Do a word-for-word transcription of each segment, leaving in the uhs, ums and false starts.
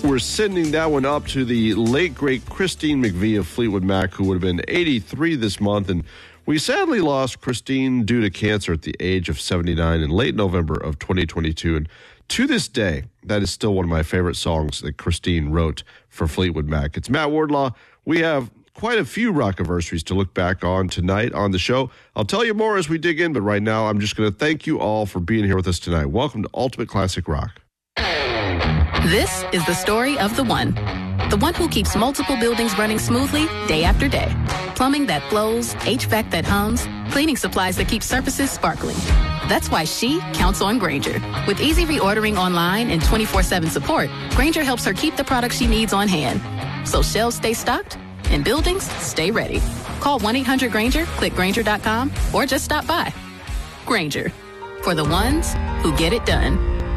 We're sending that one up to the late, great Christine McVie of Fleetwood Mac, who would have been eighty-three this month. And we sadly lost Christine due to cancer at the age of seventy-nine in late November of twenty twenty-two. And to this day, that is still one of my favorite songs that Christine wrote for Fleetwood Mac. It's Matt Wardlaw. We have quite a few rock-iversaries to look back on tonight on the show. I'll tell you more as we dig in, but right now I'm just going to thank you all for being here with us tonight. Welcome to Ultimate Classic Rock. This is the story of the one. The one who keeps multiple buildings running smoothly day after day. Plumbing that flows, H V A C that hums, cleaning supplies that keep surfaces sparkling. That's why she counts on Grainger. With easy reordering online and twenty-four seven support, Grainger helps her keep the products she needs on hand. So shelves stay stocked and buildings stay ready. Call one eight hundred Grainger, click Grainger dot com, or just stop by. Grainger, for the ones who get it done.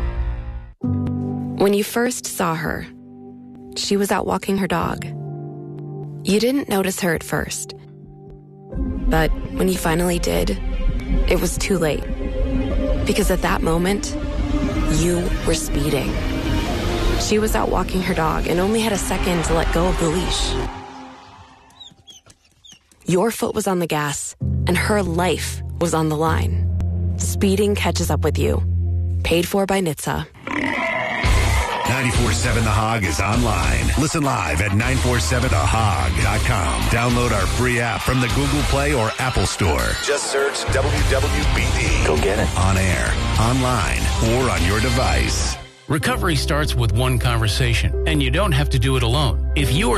When you first saw her, she was out walking her dog. You didn't notice her at first. But when you finally did, it was too late. Because at that moment, you were speeding. She was out walking her dog and only had a second to let go of the leash. Your foot was on the gas, and her life was on the line. Speeding catches up with you. Paid for by N H T S A. ninety-four seven The Hog is online. Listen live at nine four seven the hog dot com. Download our free app from the Google Play or Apple Store. Just search W W B D. Go get it. On air, online, or on your device. Recovery starts with one conversation, and you don't have to do it alone. If you are